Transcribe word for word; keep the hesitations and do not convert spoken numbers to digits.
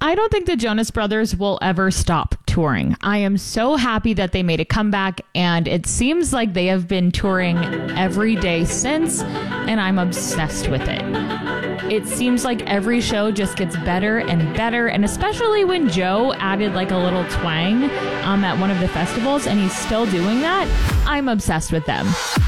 I don't think the Jonas Brothers will ever stop touring. I am so happy that they made a comeback, and it seems like they have been touring every day since, and I'm obsessed with it. It seems like every show just gets better and better, and especially when Joe added like a little twang um, at one of the festivals, and he's still doing that, I'm obsessed with them.